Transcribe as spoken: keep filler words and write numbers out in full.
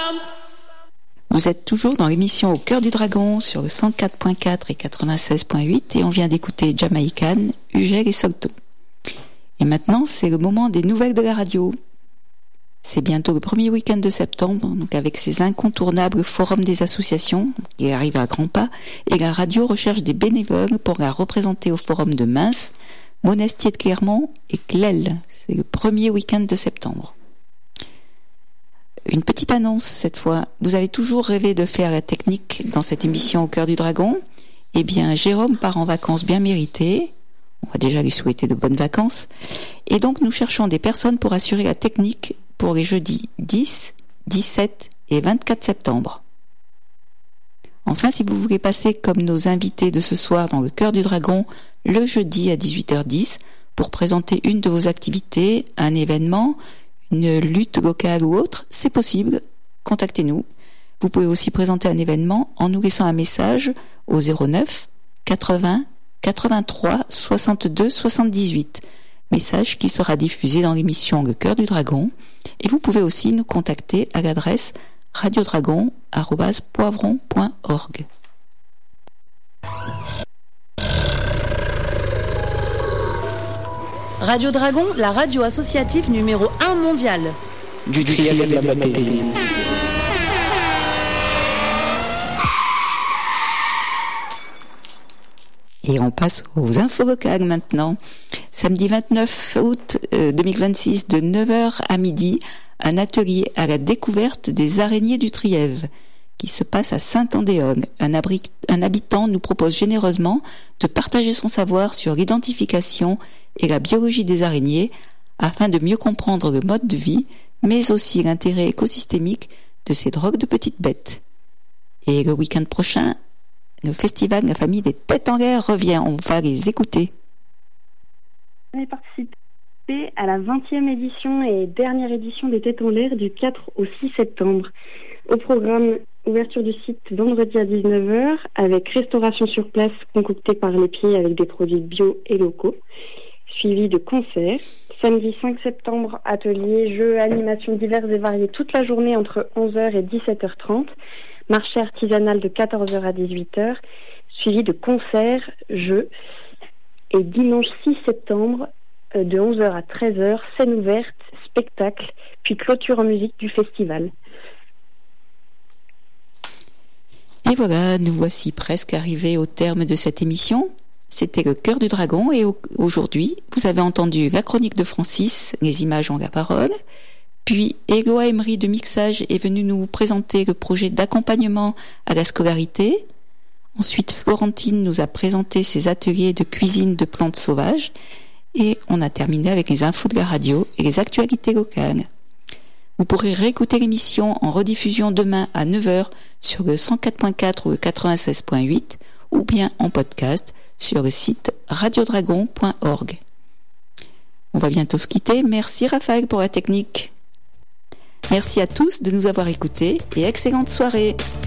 Vous êtes toujours dans l'émission Au Cœur du Dragon sur le cent quatre point quatre et quatre-vingt-seize point huit et on vient d'écouter Jamaïcan, Ugel et Salto. Et maintenant, c'est le moment des nouvelles de la radio. C'est bientôt le premier week-end de septembre, donc avec ses incontournables forums des associations, qui arrivent à grands pas, et la radio recherche des bénévoles pour la représenter au forum de Mins, Monestier de Clermont et Clel. C'est le premier week-end de septembre. Une petite annonce cette fois. Vous avez toujours rêvé de faire la technique dans cette émission Au Cœur du Dragon? Eh bien, Jérôme part en vacances bien méritées. On va déjà lui souhaiter de bonnes vacances. Et donc, nous cherchons des personnes pour assurer la technique pour les jeudis dix, dix-sept et vingt-quatre septembre. Enfin, si vous voulez passer comme nos invités de ce soir dans le Cœur du Dragon, le jeudi à dix-huit heures dix, pour présenter une de vos activités, un événement, une lutte locale ou autre, c'est possible. Contactez-nous. Vous pouvez aussi présenter un événement en nous laissant un message au zéro neuf quatre-vingts quatre-vingt-trois soixante-deux soixante-dix-huit. Message qui sera diffusé dans l'émission Le Cœur du Dragon. Et vous pouvez aussi nous contacter à l'adresse radiodragon arobase poivron point org. Radio Dragon, la radio associative numéro un mondiale. Du triangle de la Malaisie. Et on passe aux infos locales maintenant. Samedi vingt-neuf août deux mille vingt-six, de neuf heures à midi, un atelier à la découverte des araignées du Trièves qui se passe à Saint-Andéol. Un, abri, un habitant nous propose généreusement de partager son savoir sur l'identification et la biologie des araignées afin de mieux comprendre le mode de vie, mais aussi l'intérêt écosystémique de ces drogues de petites bêtes. Et le week-end prochain, le festival La Famille des Têtes en l'air revient. On va les écouter. On a participé à la vingtième édition et dernière édition des Têtes en l'air du quatre au six septembre. Au programme, ouverture du site vendredi à dix-neuf heures avec restauration sur place concoctée par les pieds avec des produits bio et locaux, suivi de concerts. Samedi cinq septembre, ateliers, jeux, animations diverses et variées toute la journée entre onze heures et dix-sept heures trente. Marché artisanal de quatorze heures à dix-huit heures, suivi de concerts, jeux. Et dimanche six septembre, de onze heures à treize heures, scène ouverte, spectacle, puis clôture en musique du festival. Et voilà, nous voici presque arrivés au terme de cette émission. C'était le Cœur du Dragon et aujourd'hui, vous avez entendu la chronique de Francis, les images ont la parole. Puis, Eloa Emery de Mixage est venu nous présenter le projet d'accompagnement à la scolarité. Ensuite, Florentine nous a présenté ses ateliers de cuisine de plantes sauvages. Et on a terminé avec les infos de la radio et les actualités locales. Vous pourrez réécouter l'émission en rediffusion demain à neuf heures sur le cent quatre point quatre ou le quatre-vingt-seize point huit ou bien en podcast sur le site radiodragon point org. On va bientôt se quitter. Merci Raphaël pour la technique. Merci à tous de nous avoir écoutés et excellente soirée.